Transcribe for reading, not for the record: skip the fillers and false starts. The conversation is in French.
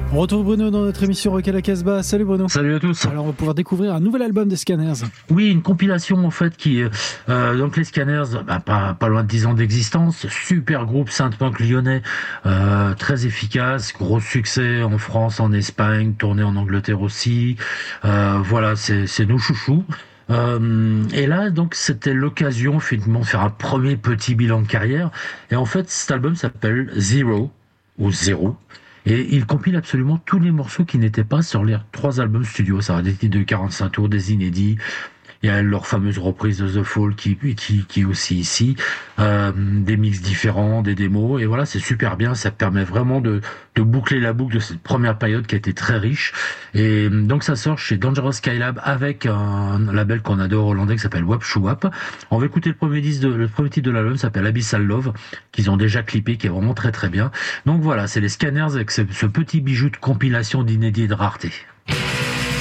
On retrouve Bruno dans notre émission Rock à la Casbah. Salut Bruno. Salut à tous. Alors on va pouvoir découvrir un nouvel album des Scanners. Oui, une compilation en fait qui donc les Scanners, pas loin de 10 ans d'existence, super groupe synth-punk lyonnais, très efficace, gros succès en France, en Espagne, tourné en Angleterre aussi. Voilà, c'est nos chouchous. Et là, donc, c'était l'occasion finalement de faire un premier petit bilan de carrière. Et en fait, cet album s'appelle Zero ou Zéro. Et il compile absolument tous les morceaux qui n'étaient pas sur les 3 albums studio. Ça a des titres de 45 tours, des inédits. Il y a leur fameuse reprise de The Fall qui est aussi ici. Des mix différents, des démos. Et voilà, c'est super bien. Ça permet vraiment de boucler la boucle de cette première période qui a été très riche. Et donc ça sort chez Dangerous Skylab avec un label qu'on adore hollandais qui s'appelle Wap Shoo Wap. On va écouter le premier titre de l'album, s'appelle Abyssal Love, qu'ils ont déjà clippé, qui est vraiment très très bien. Donc voilà, c'est les Scanners avec ce petit bijou de compilation d'inédits et de rareté.